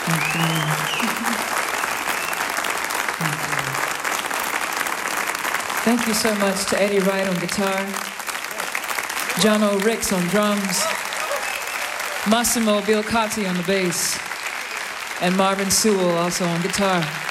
Thank you. Thank you so much to Eddie Wright on guitar, John O. Ricks on drums, Massimo Bilcotti on the bass, and Marvin Sewell also on guitar.